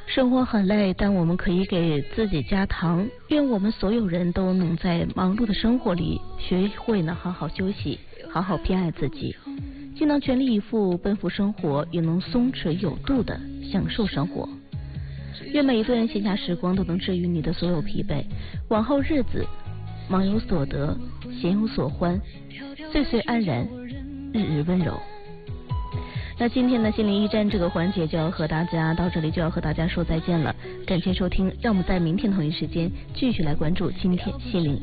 生活很累，但我们可以给自己加糖。愿我们所有人都能在忙碌的生活里学会呢好好休息，好好偏爱自己，既能全力以赴奔赴生活，也能松弛有度的享受生活。愿每一段闲暇时光都能治愈你的所有疲惫，往后日子忙有所得，闲有所欢，岁岁安然，日日温柔。那今天的心灵驿站这个环节就要和大家到这里，就要和大家说再见了。感谢收听，让我们在明天同一时间继续来关注今天心灵